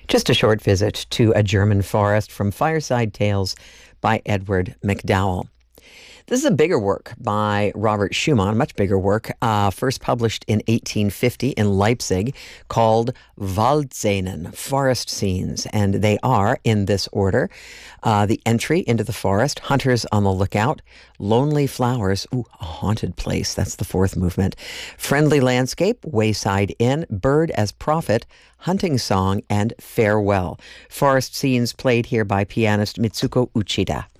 Just a short visit to a German forest from Fireside Tales by Edward McDowell. This is a bigger work by Robert Schumann, much bigger work, first published in 1850 in Leipzig, called Waldszenen, Forest Scenes. And they are, in this order, the entry into the forest, hunters on the lookout, lonely flowers, a haunted place, that's the fourth movement, friendly landscape, wayside inn, bird as prophet, hunting song, and farewell. Forest Scenes played here by pianist Mitsuko Uchida.